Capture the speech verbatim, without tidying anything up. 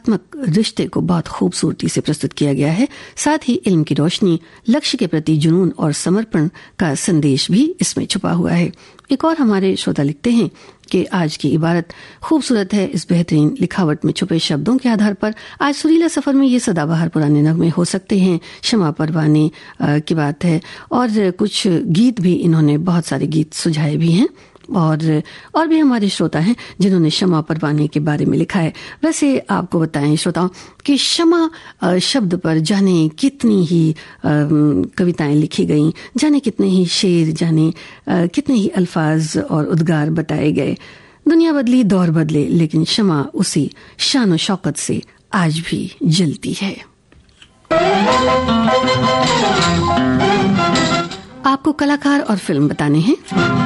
भावनात्मक रिश्ते को बहुत खूबसूरती से प्रस्तुत किया गया है। साथ ही इल्म की रोशनी, लक्ष्य के प्रति जुनून और समर्पण का संदेश भी इसमें छुपा हुआ है। एक और हमारे श्रोता लिखते हैं कि आज की इबारत खूबसूरत है। इस बेहतरीन लिखावट में छुपे शब्दों के आधार पर आज सुरीला सफर में ये सदाबहार पुराने नगमे हो सकते हैं। शमा परवाने की बात है और कुछ गीत भी इन्होंने बहुत सारे गीत सुझाए भी हैं और और भी हमारे श्रोता हैं जिन्होंने शमा परवाने के बारे में लिखा है। वैसे आपको बताएं श्रोताओं कि शमा शब्द पर जाने कितनी ही कविताएं लिखी गईं, जाने कितने ही शेर, जाने कितने ही अल्फाज और उद्गार बताए गए। दुनिया बदली, दौर बदले, लेकिन शमा उसी शान और शौकत से आज भी जलती है। आपको कलाकार और फिल्म बताने हैं।